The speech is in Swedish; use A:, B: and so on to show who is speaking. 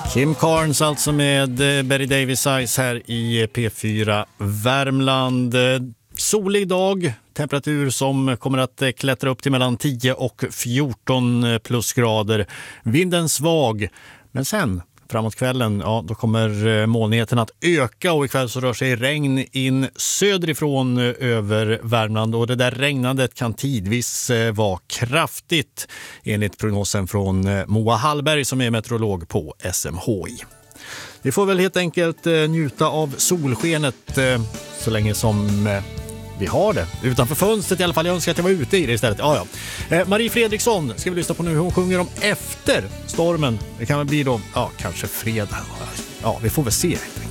A: Kim Carnes alltså med Betty Davis Eyes här i P4 Värmland. Solig dag, temperatur som kommer att klättra upp till mellan 10 och 14 plusgrader. Vinden svag, men sen framåt kvällen, ja, då kommer molnigheten att öka och ikväll så rör sig regn in söderifrån över Värmland och det där regnandet kan tidvis vara kraftigt enligt prognosen från Moa Hallberg som är meteorolog på SMHI. Vi får väl helt enkelt njuta av solskenet så länge som vi har det. Utanför fönstret i alla fall. Jag önskar att jag var ute i det istället. Ja. Marie Fredriksson ska vi lyssna på nu. Hon sjunger om efter stormen. Det kan väl bli då, kanske fredag. Ja, vi får väl se.